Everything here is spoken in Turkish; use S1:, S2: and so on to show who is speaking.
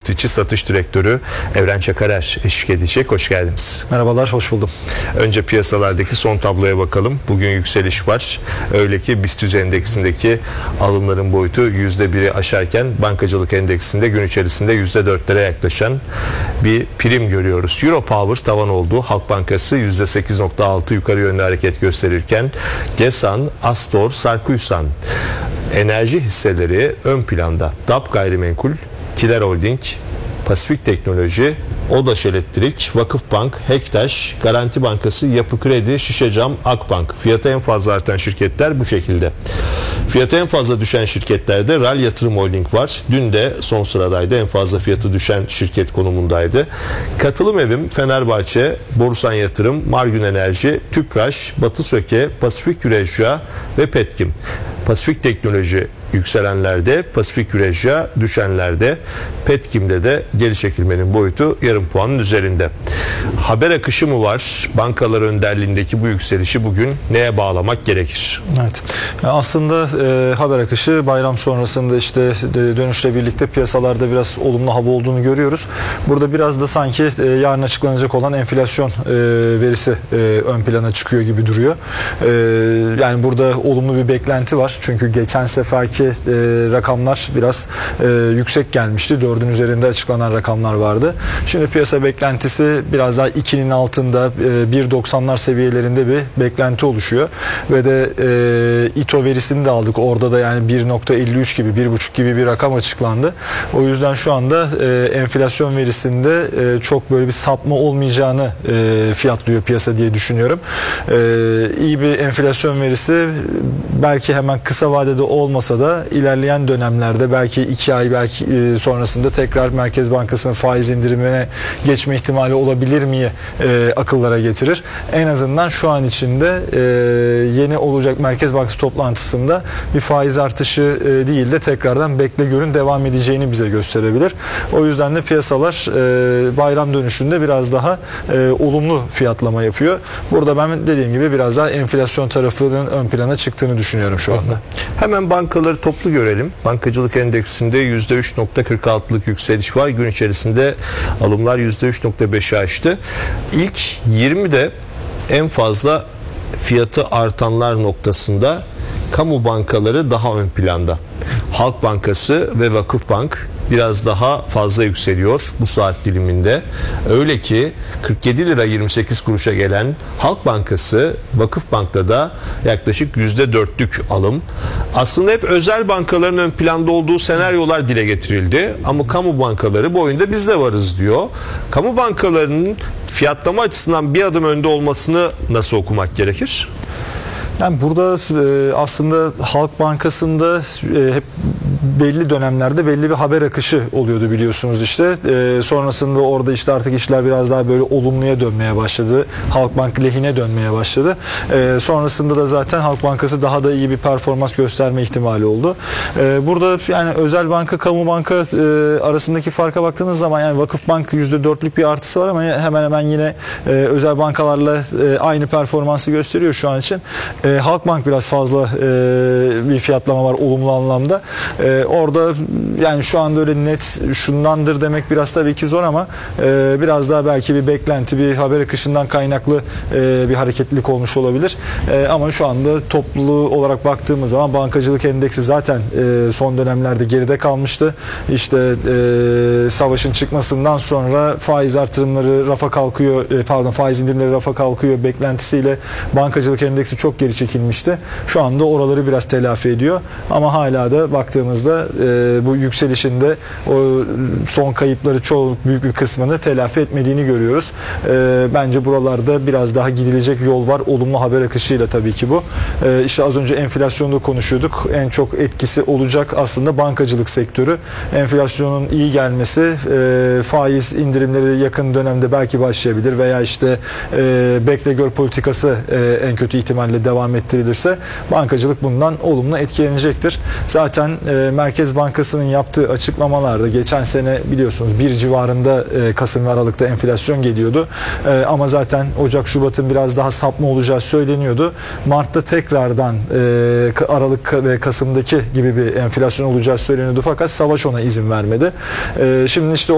S1: yurt içi satış direktörü Evren Çakarer eşlik edecek. Hoş geldiniz.
S2: Merhabalar, hoş buldum.
S1: Önce piyasalardaki son tabloya bakalım. Bugün yükseliş var. Öyle ki BIST endeksindeki alımların boyutu %1'i aşarken bankacılık endeksinde gün içerisinde %4'lere yaklaşan bir prim görüyoruz. Europower tavan oldu. Halk Bankası %8.6 yukarı yönlü hareket gösterirken GESAN, Astor, Sarkuysan enerji hisseleri ön planda. DAP Gayrimenkul, Kiler Holding, Pasifik Teknoloji, Odaş Elektrik, Vakıfbank, Hektaş, Garanti Bankası, Yapı Kredi, Şişecam, Akbank. Fiyatı en fazla artan şirketler bu şekilde. Fiyatı en fazla düşen şirketlerde RAL Yatırım Holding var. Dün de son sıradaydı. En fazla fiyatı düşen şirket konumundaydı. Katılım Evim, Fenerbahçe, Borusan Yatırım, Margün Enerji, Tüpraş, Batı Söke, Pasifik Güreşya ve Petkim. Pasifik Teknoloji yükselenlerde, Pasifik Güreşya düşenlerde, Petkim'de de geri çekilmenin boyutu yarım puanın üzerinde. Haber akışı mı var? Bankalar önderliğindeki bu yükselişi bugün neye bağlamak gerekir?
S2: Evet. Aslında haber akışı bayram sonrasında işte dönüşle birlikte piyasalarda biraz olumlu hava olduğunu görüyoruz. Burada biraz da sanki yarın açıklanacak olan enflasyon verisi ön plana çıkıyor gibi duruyor. Yani burada olumlu bir beklenti var. Çünkü geçen seferki rakamlar biraz yüksek gelmişti. 4'ün üzerinde açıklanan rakamlar vardı. Şimdi piyasa beklentisi biraz daha 2'nin altında 1.90'lar seviyelerinde bir beklenti oluşuyor. Ve de İTO verisini de aldık. Orada da yani 1.53 gibi 1.5 gibi bir rakam açıklandı. O yüzden şu anda enflasyon verisinde çok böyle bir sapma olmayacağını fiyatlıyor piyasa diye düşünüyorum. İyi bir enflasyon verisi belki hemen kısa vadede olmasa da ilerleyen dönemlerde belki 2 ay belki sonrasında tekrar Merkez Bankası'nın faiz indirimine geçme ihtimali olabilir mi akıllara getirir. En azından şu an içinde yeni olacak Merkez Bankası toplantısında bir faiz artışı değil de tekrardan bekle görün devam edeceğini bize gösterebilir. O yüzden de piyasalar bayram dönüşünde biraz daha olumlu fiyatlama yapıyor. Burada ben dediğim gibi biraz daha enflasyon tarafının ön plana çıktığını düşünüyorum şu anda.
S1: Hemen bankaları toplu görelim. Bankacılık endeksinde %3.46'lık yükseliş var. Gün içerisinde alımlar %3.5'i aştı. İlk 20'de en fazla fiyatı artanlar noktasında kamu bankaları daha ön planda. Halk Bankası ve Vakıfbank biraz daha fazla yükseliyor bu saat diliminde. Öyle ki 47 lira 28 kuruşa gelen Halk Bankası, Vakıfbank'ta da yaklaşık %4'lük alım. Aslında hep özel bankaların ön planda olduğu senaryolar dile getirildi. Ama kamu bankaları bu oyunda biz de varız diyor. Kamu bankalarının fiyatlama açısından bir adım önde olmasını nasıl okumak gerekir?
S2: Yani burada aslında Halk Bankası'nda hep belli dönemlerde belli bir haber akışı oluyordu biliyorsunuz işte. Sonrasında orada işte artık işler biraz daha böyle olumluya dönmeye başladı. Halkbank lehine dönmeye başladı. Sonrasında da zaten Halk Bankası daha da iyi bir performans gösterme ihtimali oldu. Burada yani özel banka, kamu banka arasındaki farka baktığınız zaman yani Vakıfbank %4'lük bir artısı var ama hemen hemen yine özel bankalarla aynı performansı gösteriyor şu an için. Halkbank biraz fazla bir fiyatlama var olumlu anlamda. Orada yani şu anda öyle net şundandır demek biraz tabii ki zor ama biraz daha belki bir beklenti, bir haber akışından kaynaklı bir hareketlilik olmuş olabilir. Ama şu anda toplu olarak baktığımız zaman bankacılık endeksi zaten son dönemlerde geride kalmıştı. İşte savaşın çıkmasından sonra faiz artırımları rafa kalkıyor, faiz indirimleri rafa kalkıyor beklentisiyle bankacılık endeksi çok geri çekilmişti. Şu anda oraları biraz telafi ediyor. Ama hala da baktığımızda bu yükselişinde o son kayıpları çok büyük bir kısmını telafi etmediğini görüyoruz. Bence buralarda biraz daha gidilecek yol var. Olumlu haber akışıyla tabii ki bu. İşte az önce enflasyonda konuşuyorduk. En çok etkisi olacak aslında bankacılık sektörü. Enflasyonun iyi gelmesi, faiz indirimleri yakın dönemde belki başlayabilir veya işte bekle gör politikası en kötü ihtimalle devam ettirilirse bankacılık bundan olumlu etkilenecektir. Zaten Merkez Bankası'nın yaptığı açıklamalarda geçen sene biliyorsunuz 1 civarında Kasım ve Aralık'ta enflasyon geliyordu. Ama zaten Ocak, Şubat'ın biraz daha sapma olacağı söyleniyordu. Mart'ta tekrardan Aralık ve Kasım'daki gibi bir enflasyon olacağı söyleniyordu fakat savaş ona izin vermedi. Şimdi işte